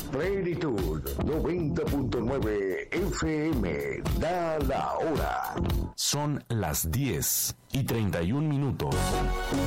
Plenitud 90.9 FM. Da la hora. Son las 10:31.